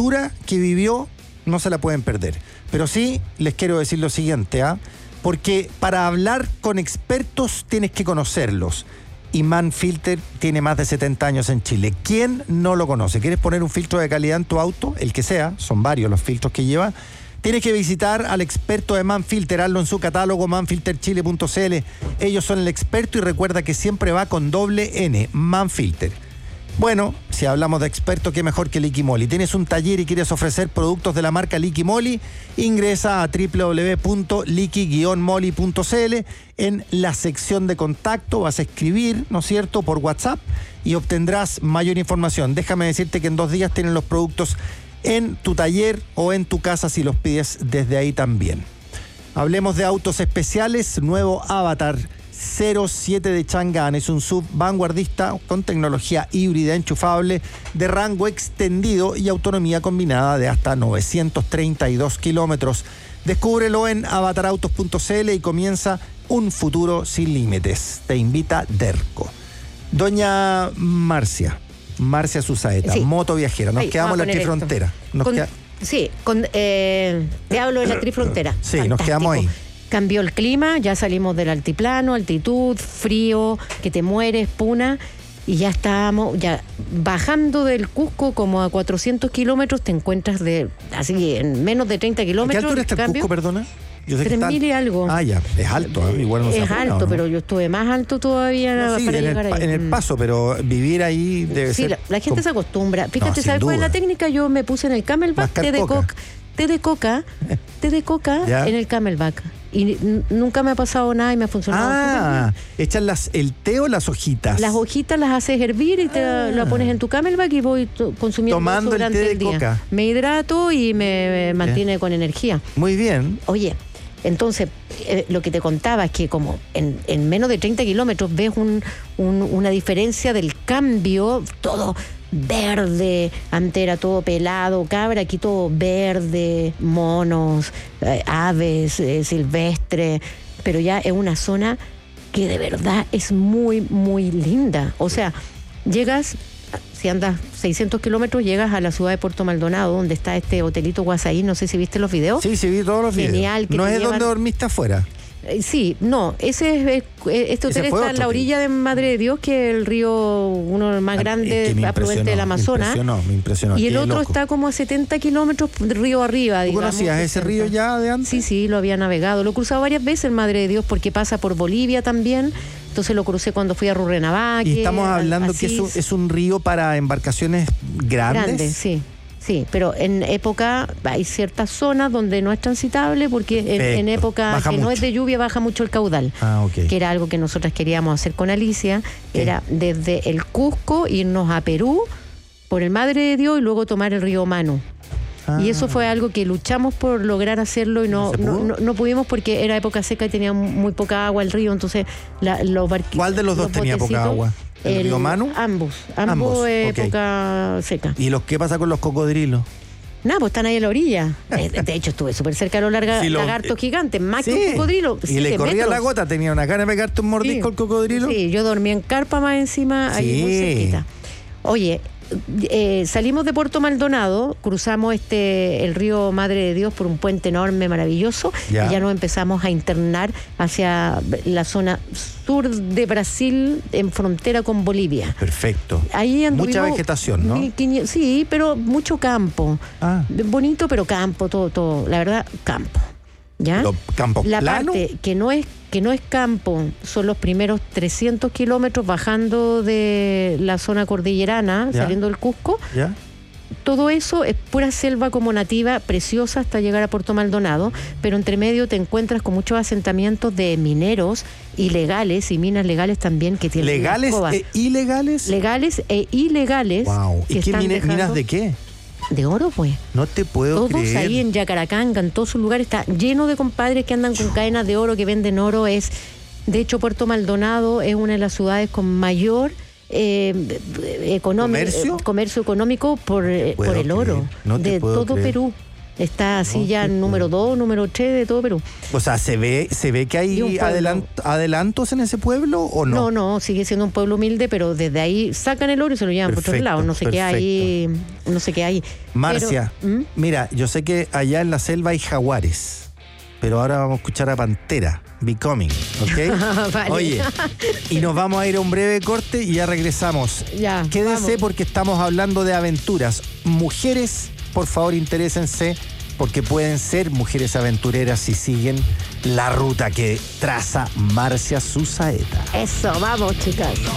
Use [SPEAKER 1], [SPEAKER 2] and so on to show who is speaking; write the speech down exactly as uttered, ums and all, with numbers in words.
[SPEAKER 1] aventura que vivió no se la pueden perder. Pero sí les quiero decir lo siguiente, ¿ah? Porque para hablar con expertos tienes que conocerlos. Y Manfilter tiene más de setenta años en Chile. ¿Quién no lo conoce? ¿Quieres poner un filtro de calidad en tu auto? El que sea, son varios los filtros que lleva. Tienes que visitar al experto de Manfilter, hazlo en su catálogo manfilter chile punto c l. Ellos son el experto y recuerda que siempre va con doble N, Manfilter. Bueno, si hablamos de experto, qué mejor que Liquimoli. ¿Tienes un taller y quieres ofrecer productos de la marca Liquimoli? Ingresa a doble u doble u doble u punto liqui guion moli punto c l. En la sección de contacto vas a escribir, ¿no es cierto?, por WhatsApp y obtendrás mayor información. Déjame decirte que en dos días tienen los productos en tu taller o en tu casa si los pides desde ahí también. Hablemos de autos especiales. Nuevo Avatar cero siete de Chang'an es un sub vanguardista con tecnología híbrida enchufable de rango extendido y autonomía combinada de hasta novecientos treinta y dos kilómetros. Descúbrelo en avatar autos punto c l y comienza un futuro sin límites. Te invita Derco. Doña Marcia, Marcia Susaeta, sí. Moto viajera. Nos Ay, quedamos en la trifrontera. Nos
[SPEAKER 2] con,
[SPEAKER 1] queda...
[SPEAKER 2] Sí, con, eh, te hablo de la trifrontera.
[SPEAKER 1] Sí,
[SPEAKER 2] Fantástico.
[SPEAKER 1] Nos quedamos ahí.
[SPEAKER 2] Cambió el clima, ya salimos del altiplano, altitud, frío, que te mueres, puna, y ya estábamos, ya bajando del Cusco como a cuatrocientos kilómetros, te encuentras de, así, en menos de treinta kilómetros.
[SPEAKER 1] ¿Qué altura está el Cusco, perdona?
[SPEAKER 2] tres mil y algo.
[SPEAKER 1] Ah, ya, es alto, ¿eh? Igual no se
[SPEAKER 2] Es alto, ¿no? Pero yo estuve más alto todavía no, sí, para
[SPEAKER 1] en
[SPEAKER 2] llegar
[SPEAKER 1] el,
[SPEAKER 2] ahí.
[SPEAKER 1] En el paso, pero vivir ahí debe
[SPEAKER 2] sí,
[SPEAKER 1] ser...
[SPEAKER 2] La, la gente como... se acostumbra. Fíjate,
[SPEAKER 1] no,
[SPEAKER 2] ¿sabes cuál es
[SPEAKER 1] duda.
[SPEAKER 2] la técnica? Yo me puse en el Camelback, té de coca, té de coca, té de coca en el Camelback. Y nunca me ha pasado nada y me ha funcionado.
[SPEAKER 1] Ah, echan las, el té o las hojitas.
[SPEAKER 2] Las hojitas las haces hervir y te ah. la pones en tu Camelback y voy to, consumiendo
[SPEAKER 1] Tomando
[SPEAKER 2] eso durante
[SPEAKER 1] el, té
[SPEAKER 2] el
[SPEAKER 1] de
[SPEAKER 2] día.
[SPEAKER 1] Coca.
[SPEAKER 2] Me hidrato y me, me mantiene con energía.
[SPEAKER 1] Muy bien.
[SPEAKER 2] Oye, entonces, eh, lo que te contaba es que como en, en menos de treinta kilómetros ves un, un, una diferencia del cambio, todo verde, antes era todo pelado, cabra, aquí todo verde, monos, eh, aves eh, silvestres, pero ya es una zona que de verdad es muy, muy linda. O sea, llegas, si andas seiscientos kilómetros, llegas a la ciudad de Puerto Maldonado, donde está este hotelito Guasaí, no sé si viste los videos.
[SPEAKER 1] Sí, sí, vi todos los videos.
[SPEAKER 2] Genial.
[SPEAKER 1] ¿No es llevan... donde dormiste afuera?
[SPEAKER 2] Sí, no, ese es, este hotel está en la orilla de Madre de Dios, que es el río, uno de los más grandes afluentes del Amazonas.
[SPEAKER 1] Me impresionó, me impresionó.
[SPEAKER 2] Y el
[SPEAKER 1] Qué
[SPEAKER 2] otro
[SPEAKER 1] loco.
[SPEAKER 2] Está como a setenta kilómetros río arriba,
[SPEAKER 1] ¿Tú
[SPEAKER 2] digamos.
[SPEAKER 1] conocías ese río ya de antes?
[SPEAKER 2] Sí, sí, lo había navegado. Lo he cruzado varias veces en Madre de Dios porque pasa por Bolivia también. Entonces lo crucé cuando fui a Rurrenabaque.
[SPEAKER 1] Y estamos hablando
[SPEAKER 2] Asís.
[SPEAKER 1] que es un, es un río para embarcaciones grandes.
[SPEAKER 2] Grandes, sí. Sí, pero en época hay ciertas zonas donde no es transitable porque en, en época baja que mucho. No es de lluvia baja mucho el caudal.
[SPEAKER 1] Ah, okay.
[SPEAKER 2] Que era algo que nosotras queríamos hacer con Alicia. ¿Qué? Era desde el Cusco irnos a Perú por el Madre de Dios y luego tomar el río Manu. Ah. Y eso fue algo que luchamos por lograr hacerlo y no, no, no, no pudimos porque era época seca y tenía muy poca agua el río, entonces la, los barquitos.
[SPEAKER 1] ¿Cuál de los dos tenía poca agua? ¿El, ¿El río Manu?
[SPEAKER 2] Ambos, ambos, ambos época okay. seca.
[SPEAKER 1] ¿Y los qué pasa con los cocodrilos?
[SPEAKER 2] Nada, pues están ahí a la orilla. De hecho, estuve súper cerca de los larga, sí, lo, lagartos gigantes, más sí. que un cocodrilo.
[SPEAKER 1] Y le corría metros. La gota, tenía una gana de pegarte un mordisco sí. el cocodrilo.
[SPEAKER 2] Sí, yo dormía en carpa más encima, sí. ahí muy cerquita. Oye, eh, salimos de Puerto Maldonado, cruzamos este el río Madre de Dios por un puente enorme, maravilloso, ya. y ya nos empezamos a internar hacia la zona sur de Brasil, en frontera con Bolivia.
[SPEAKER 1] Perfecto.
[SPEAKER 2] Ahí
[SPEAKER 1] mucha vegetación, ¿no?
[SPEAKER 2] mil quinientos, sí, pero mucho campo.
[SPEAKER 1] Ah.
[SPEAKER 2] Bonito, pero campo, todo, todo. La verdad, campo. ¿Ya?
[SPEAKER 1] ¿Lo, campo
[SPEAKER 2] la
[SPEAKER 1] plano?
[SPEAKER 2] parte que no es que no es campo son los primeros trescientos kilómetros bajando de la zona cordillerana, ¿ya? Saliendo del Cusco.
[SPEAKER 1] ¿Ya?
[SPEAKER 2] Todo eso es pura selva como nativa, preciosa hasta llegar a Puerto Maldonado, pero entre medio te encuentras con muchos asentamientos de mineros ilegales y minas legales también que tienen
[SPEAKER 1] ¿Legales e ilegales?
[SPEAKER 2] Legales e ilegales.
[SPEAKER 1] Wow. ¿Y qué mine, minas de qué?
[SPEAKER 2] De oro, pues.
[SPEAKER 1] No te puedo
[SPEAKER 2] Todos
[SPEAKER 1] creer.
[SPEAKER 2] Todos ahí en Yacaracanga, en todos sus lugares, está lleno de compadres que andan con cadenas de oro, que venden oro. Es, de hecho, Puerto Maldonado es una de las ciudades con mayor eh, económico,
[SPEAKER 1] ¿Comercio?
[SPEAKER 2] Eh, comercio económico por, eh, por el oro.
[SPEAKER 1] No
[SPEAKER 2] de todo
[SPEAKER 1] creer.
[SPEAKER 2] Perú. Está así
[SPEAKER 1] No,
[SPEAKER 2] ya
[SPEAKER 1] sí,
[SPEAKER 2] número
[SPEAKER 1] pues.
[SPEAKER 2] dos, número tres de todo Perú.
[SPEAKER 1] O sea, ¿se ve, se ve que
[SPEAKER 2] Y un
[SPEAKER 1] hay
[SPEAKER 2] pueblo.
[SPEAKER 1] adelant- adelantos en ese pueblo o no?
[SPEAKER 2] No, no, sigue siendo un pueblo humilde, pero desde ahí sacan el oro y se lo llevan por
[SPEAKER 1] Perfecto,
[SPEAKER 2] otros lados. No sé qué hay, no sé qué hay.
[SPEAKER 1] Marcia,
[SPEAKER 2] Pero, ¿Mm?
[SPEAKER 1] mira, yo sé que allá en la selva hay jaguares, pero ahora vamos a escuchar a Pantera, Becoming, ¿ok?
[SPEAKER 2] Vale.
[SPEAKER 1] Oye, y nos vamos a ir a un breve corte y ya regresamos.
[SPEAKER 2] Ya,
[SPEAKER 1] Quédese
[SPEAKER 2] vamos.
[SPEAKER 1] porque estamos hablando de aventuras. Mujeres, por favor, interésense porque pueden ser mujeres aventureras si siguen la ruta que traza Marcia Susaeta.
[SPEAKER 2] Eso, vamos, chicas.